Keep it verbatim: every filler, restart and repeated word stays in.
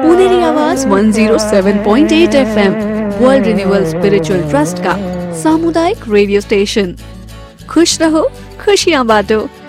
पुनेरी आवाज एक सौ सात पॉइंट आठ FM world renewal spiritual trust का सामुदायिक रेडियो स्टेशन। खुश रहो, खुशियां बांटो।